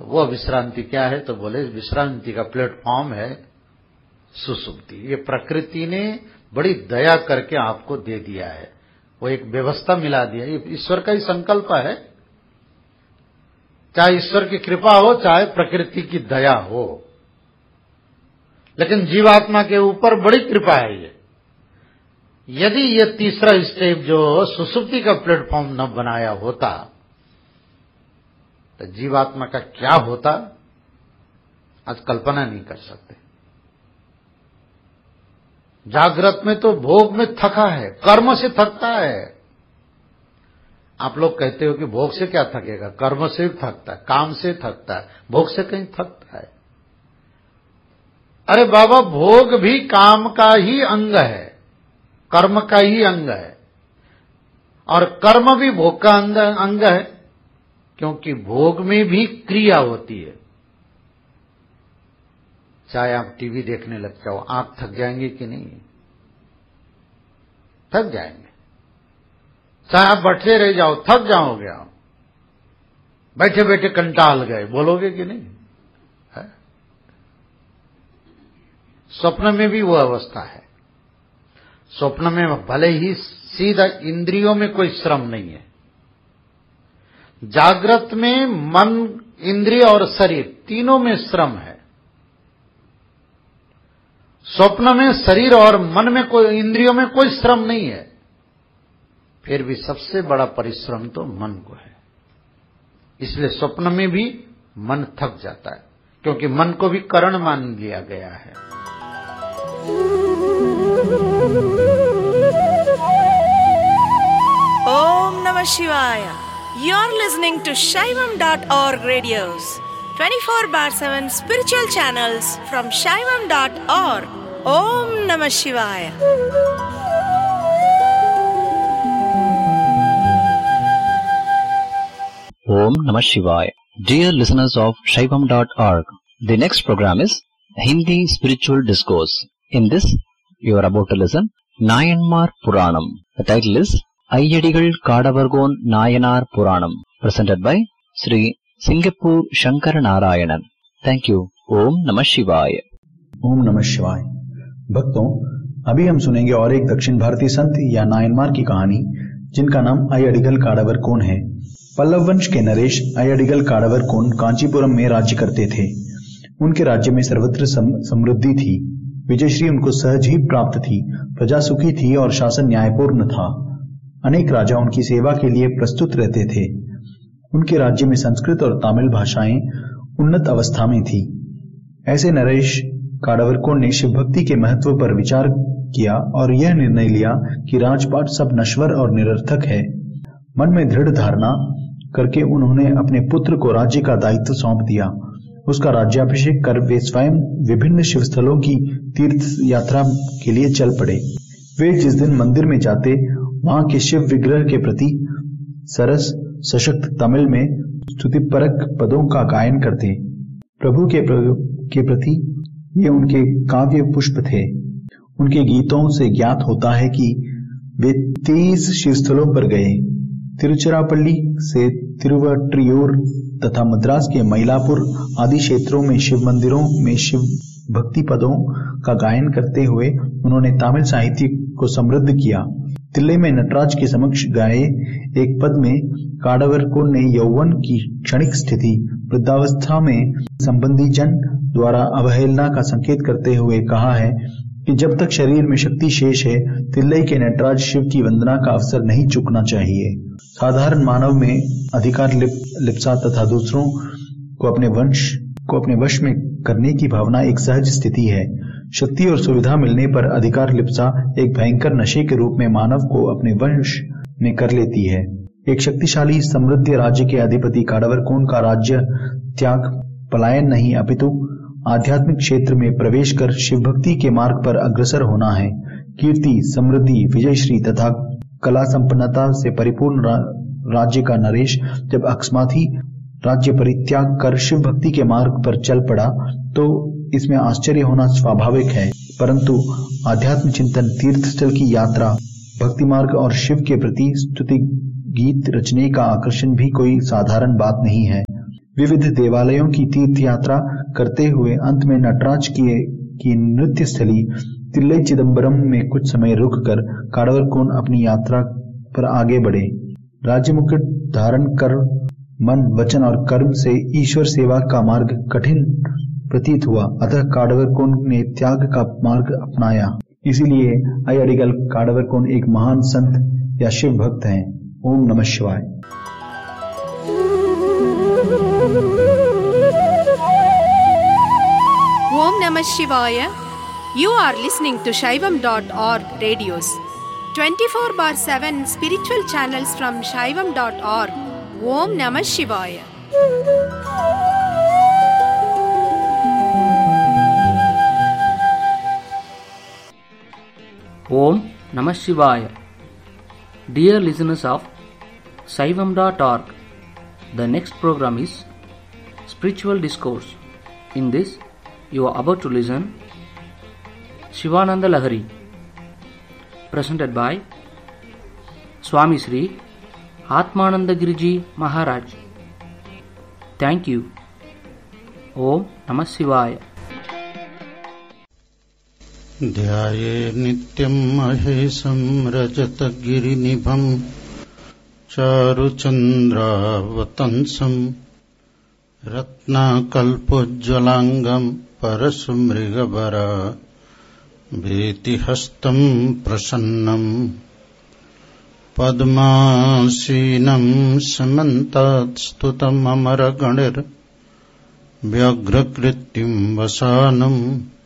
वो विश्रांति क्या है? तो बोले विश्रांति का प्लेटफॉर्म है सुसुप्ति। ये प्रकृति ने बड़ी दया करके आपको दे दिया है, वो एक व्यवस्था मिला दिया। ये ईश्वर का ही संकल्प है, चाहे ईश्वर की कृपा हो चाहे प्रकृति की दया हो, लेकिन जीवात्मा के ऊपर बड़ी कृपा है ये। यदि ये तीसरा स्टेप जो सुसुप्ति का प्लेटफॉर्म न बनाया होता तो जीवात्मा का क्या होता, आज कल्पना नहीं कर सकते। जागृत में तो भोग में थका है, कर्म से थकता है। आप लोग कहते हो कि भोग से क्या थकेगा? कर्म से थकता है, काम से थकता है, भोग से कहीं थकता है? अरे बाबा, भोग भी काम का ही अंग है, कर्म का ही अंग है, और कर्म भी भोग का अंग है, क्योंकि भोग में भी क्रिया होती है। चाहे आप टीवी देखने लग जाओ, आंख थक जाएंगे कि नहीं? थक जाएंगे। चाहे आप बैठे रह जाओ, थक जाओगे आप, बैठे बैठे कंटाल गए बोलोगे कि नहीं? है? स्वप्न में भी वो अवस्था है। स्वप्न में भले ही सीधा इंद्रियों में कोई श्रम नहीं है, जागृत में मन, इंद्रिय और शरीर तीनों में श्रम है। स्वप्न में शरीर और मन में कोई, इंद्रियों में कोई श्रम नहीं है। फिर भी सबसे बड़ा परिश्रम तो मन को है। इसलिए स्वप्न में भी मन थक जाता है, क्योंकि मन को भी कारण मान लिया गया है। ओम नमः शिवाय। You're listening to Shaivam.org radios, 24/7 spiritual channels from Shaivam.org. Om Namah Shivaya. Om Namah Shivaya. Dear listeners of Shaivam.org, the next program is Hindi Spiritual Discourse. In this, you are about to listen Nayanmar Puranam. The title is Ayyadigal Kadavargon Nayanar Puranam, presented by Sri Singapur Shankara Narayanan. Thank you. Om Namah Shivaya. ओम नमः शिवाय। भक्तों, अभी हम सुनेंगे और एक दक्षिण भारतीय संत या नायनमार की कहानी, जिनका नाम अय्यडिगल काडावरकोन है। पल्लव वंश के नरेश अय्यडिगल काडावरकोन कांचीपुरम में राज्य करते थे। उनके राज्य में सर्वत्र समृद्धि थी। विजयश्री उनको सहज ही प्राप्त थी। प्रजा सुखी थी और शासन न्यायपूर्ण था। अनेक राजा उनकी सेवा के लिए प्रस्तुत रहते थे। उनके राज्य में संस्कृत और तमिल भाषाएं उन्नत अवस्था में थी। ऐसे नरेश काडावरकोन ने शिव भक्ति के महत्व पर विचार किया और यह निर्णय लिया कि राजपाट सब नश्वर और निरर्थक है। मन में दृढ़ धारणा करके उन्होंने अपने पुत्र को राज्य का दायित्व सौंप दिया। उसका राज्याभिषेक कर वे स्वयं विभिन्न शिव स्थलों की तीर्थ यात्रा के लिए चल पड़े। वे जिस दिन मंदिर में जाते, वहां के शिव विग्रह के प्रति सरस सशक्त तमिल में स्तुतिपरक पदों का गायन करते। प्रभु के प्रति ये उनके काव्य पुष्प थे। उनके गीतों से ज्ञात होता है कि वे 23 शिवस्थलों पर गए। तिरुचिरापल्ली से तिरुवट्रियूर तथा मद्रास के मयलापुर आदि क्षेत्रों में शिव मंदिरों में शिव भक्ति पदों का गायन करते हुए उन्होंने तमिल साहित्य को समृद्ध किया। तिल्ले में नटराज के समक्ष गाए एक पद में काडावरकोन ने यौवन की क्षणिक स्थिति वृद्धावस्था में संबंधी जन द्वारा अवहेलना का संकेत करते हुए कहा है कि जब तक शरीर में शक्ति शेष है, तिल्लई के नटराज शिव की वंदना का अवसर नहीं चूकना चाहिए। साधारण मानव में अधिकार लिप्सा तथा दूसरों को अपने वश में करने की भावना एक सहज स्थिति है। शक्ति और सुविधा मिलने पर अधिकार लिप्सा एक भयंकर नशे के रूप में मानव को अपने वश में कर लेती है। एक शक्तिशाली समृद्ध राज्य के अधिपति काडावरकोन का राज्य त्याग पलायन नहीं अपितु आध्यात्मिक क्षेत्र में प्रवेश कर शिव भक्ति के मार्ग पर अग्रसर होना है। कीर्ति, समृद्धि, विजयश्री तथा कला संपन्नता से परिपूर्ण राज्य का नरेश जब अकस्मात ही राज्य परित्याग कर शिव भक्ति के मार्ग पर चल पड़ा तो इसमें आश्चर्य होना स्वाभाविक है। परंतु आध्यात्म चिंतन, तीर्थस्थल की यात्रा, भक्ति मार्ग और शिव के प्रति स्तुति गीत रचने का आकर्षण भी कोई साधारण बात नहीं है। विविध देवालयों की तीर्थ यात्रा करते हुए अंत में नटराज की नृत्य स्थली तिल्लई चिदम्बरम में कुछ समय रुककर काड़वरकोन अपनी यात्रा पर आगे बढ़े। राज्य मुकुट धारण कर मन, वचन और कर्म से ईश्वर सेवा का मार्ग कठिन प्रतीत हुआ, अतः काड़वरकोन ने त्याग का मार्ग अपनाया। इसीलिए अय्यडिगल काड़वरकोन एक महान संत या शिव भक्त हैं। ओम नमः शिवाय। Om Namah Shivaya. You are listening to Shaivam.org radios. 24/7 spiritual channels from Shaivam.org. Om Namah Shivaya. Om Namah Shivaya. Dear listeners of Shaivam.org, the next program is Spiritual Discourse. In this, you are about to listen Shivananda Lahari, presented by Swami Sri Atmananda Giriji Maharaj. Thank you. Om Namah Shivaya. ध्याये नित्यं महेशं रजतगिरिनिभं चारुचन्द्रावतंसं रत्नाकल्पोज्ज्वलांगं परशुमृगवरा भीतिहस्तं प्रसन्नं पद्मासीनं समन्तात् स्तुतममरगणैर्व्यग्रकृत्तिं वसानं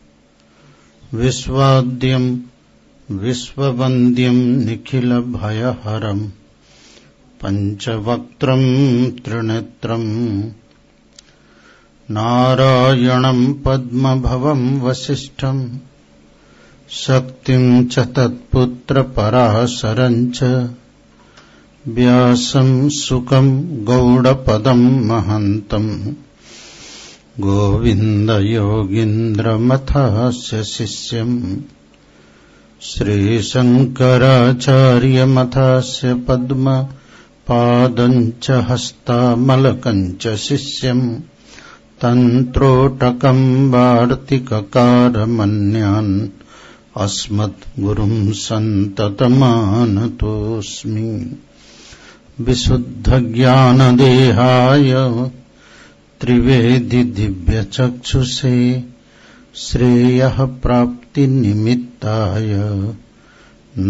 विश्वाद्यं विश्ववन्द्यं निखिलभयहरं पञ्चवक्त्रं त्रिनेत्रं नारायणं पद्मभवं वसिष्ठं शक्तिं च तत्पुत्रपराशरं च व्यासं सुकं गौडपदं महन्तं गोविन्दयोगीन्द्रमथस्य शिष्यं श्रीशङ्कराचार्यमथस्य पद्मपादं च हस्तामलकं च शिष्यं तन्त्रोटकं वार्तिककारमन्यान् अस्मद्गुरुं सन्ततमानतोऽस्मि। विशुद्धज्ञानदेहाय त्रिवेदि दिव्यचक्षुषे श्रेयः प्राप्तिनिमित्ताय